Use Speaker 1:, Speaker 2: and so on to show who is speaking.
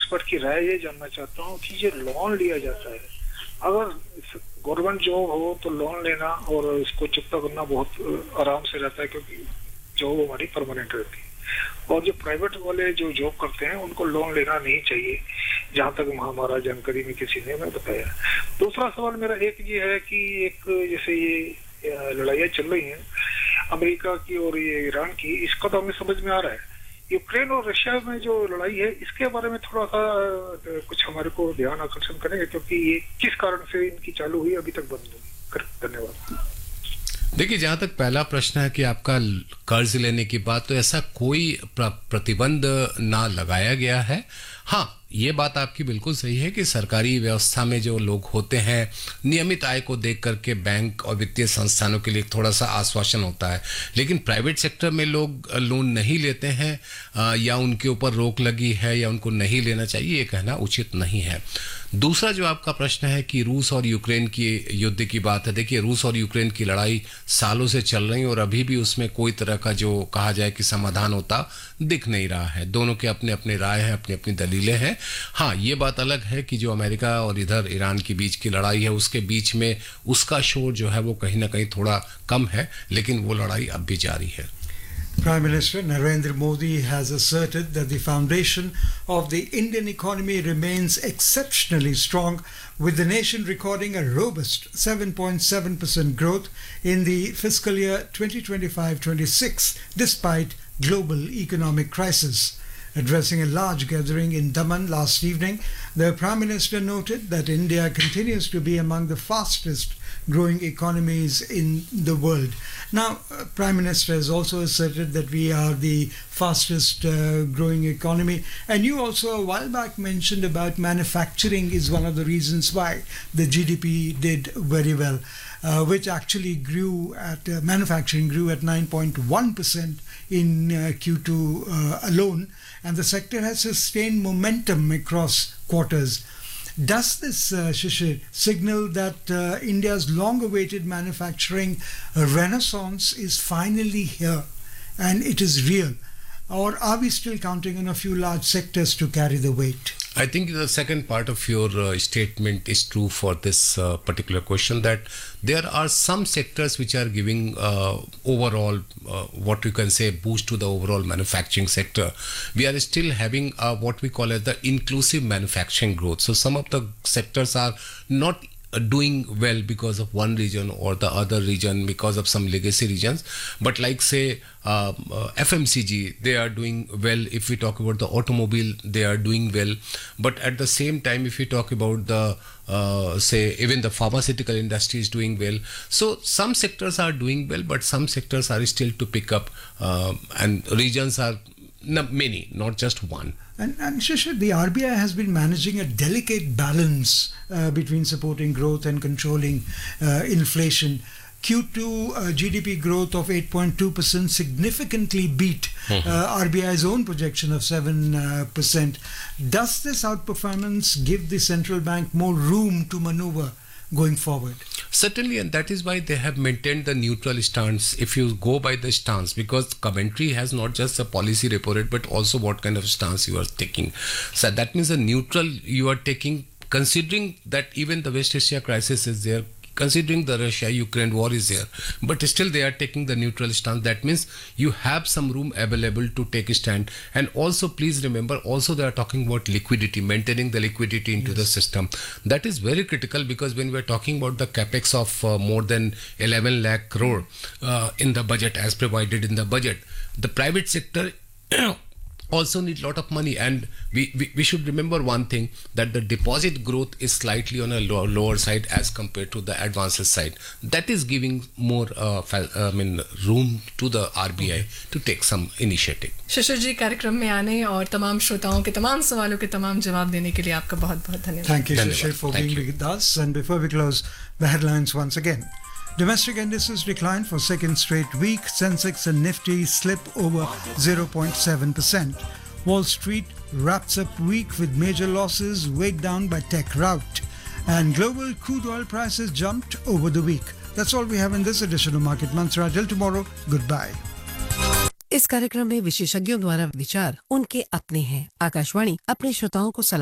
Speaker 1: Expert की राय ये जानना चाहता हूँ कि ये लोन लिया जाता है, अगर गवर्नमेंट जॉब हो तो लोन लेना और इसको चुकता करना बहुत आराम से रहता है, क्योंकि जॉब हमारी परमानेंट रहती है, और जो प्राइवेट वाले जो जॉब करते हैं उनको लोन लेना नहीं चाहिए, जहाँ तक हमारा जानकारी में किसी ने हमें बताया। दूसरा सवाल मेरा एक ये है कि एक जैसे ये लड़ाइयाँ चल रही हैं अमेरिका की और ये ईरान की, इसका तो हमें समझ में आ रहा है। यूक्रेन और रशिया में जो लड़ाई है इसके बारे में थोड़ा सा कुछ हमारे को ध्यान आकर्षण करेंगे, क्योंकि ये किस कारण से इनकी चालू हुई अभी तक बंद नहीं। धन्यवाद।
Speaker 2: देखिए, जहां तक पहला प्रश्न है कि आपका कर्ज लेने की बात, तो ऐसा कोई प्रतिबंध ना लगाया गया है। हाँ, ये बात आपकी बिल्कुल सही है कि सरकारी व्यवस्था में जो लोग होते हैं, नियमित आय को देख करके बैंक और वित्तीय संस्थानों के लिए थोड़ा सा आश्वासन होता है, लेकिन प्राइवेट सेक्टर में लोग लोन नहीं लेते हैं या उनके ऊपर रोक लगी है या उनको नहीं लेना चाहिए, ये कहना उचित नहीं है। दूसरा जो आपका प्रश्न है कि रूस और यूक्रेन की युद्ध की बात है, देखिए रूस और यूक्रेन की लड़ाई सालों से चल रही है और अभी भी उसमें कोई तरह का जो कहा जाए कि समाधान होता दिख नहीं रहा है। दोनों के अपने अपने राय हैं, अपनी अपनी दलीलें हैं। हाँ, ये बात अलग है कि जो अमेरिका और इधर ईरान के बीच की लड़ाई है उसके बीच में उसका शोर जो है वो कहीं ना कहीं थोड़ा कम है, लेकिन वो लड़ाई अब भी जारी है।
Speaker 3: Prime Minister Narendra Modi has asserted that the foundation of the Indian economy remains exceptionally strong, with the nation recording a robust 7.7% growth in the fiscal year 2025-26 despite global economic crisis. Addressing a large gathering in Daman last evening, the Prime Minister noted that India continues to be among the fastest growing economies in the world. Now, Prime Minister has also asserted that we are the fastest growing economy, and you also a while back mentioned about manufacturing is one of the reasons why the GDP did very well, which actually grew at manufacturing grew at 9.1% in Q2 alone, and the sector has sustained momentum across quarters. Does this, Shishir, signal that India's long-awaited manufacturing renaissance is finally here and it is real? Or are we still counting on a few large sectors to carry the weight?
Speaker 2: I think the second part of your statement is true for this particular question, that there are some sectors which are giving overall what you can say boost to the overall manufacturing sector. We are still having what we call as the inclusive manufacturing growth. So some of the sectors are not doing well because of one region or the other region, because of some legacy regions, but like say FMCG, they are doing well. If we talk about the automobile, they are doing well, but at the same time if we talk about the say even the pharmaceutical industry is doing well. So some sectors are doing well, but some sectors are still to pick up, and regions are many, not just one.
Speaker 3: And Shishir, the RBI has been managing a delicate balance between supporting growth and controlling inflation. Q2 GDP growth of 8.2% significantly beat RBI's own projection of 7%. Does this outperformance give the central bank more room to maneuver going forward?
Speaker 2: Certainly, and that is why they have maintained the neutral stance. If you go by the stance, because commentary has not just a policy repo rate, but also what kind of stance you are taking. So that means a neutral you are taking, considering that even the West Asia crisis is there, considering the Russia-Ukraine war is there, but still they are taking the neutral stance. That means you have some room available to take a stand. And also, please remember, also they are talking about liquidity, maintaining the liquidity into the system. That is very critical, because when we are talking about the capex of more than 11 lakh crore in the budget, as provided in the budget, the private sector also need a lot of money, and we should remember one thing, that the deposit growth is slightly on a lower side as compared to the advances side. That is giving more room to the RBI to take some initiative.
Speaker 4: शिशिर जी, कार्यक्रम में आने और तमाम श्रोताओं के तमाम सवालों के तमाम जवाब देने के लिए आपका बहुत बहुत धन्यवाद.
Speaker 3: Thank you, Shishir, for being with us. And before we close, the headlines once again. Domestic indices declined for second straight week. Sensex and Nifty slip over 0.7%. Wall Street wraps up week with major losses weighed down by tech rout. And global crude oil prices jumped over the week. That's all we have in this edition of Market Mantra. Till tomorrow, goodbye.
Speaker 5: इस कार्यक्रम में विशेषज्ञों द्वारा विचार उनके अपने हैं. आकाशवाणी अपने श्रोताओं को सलाह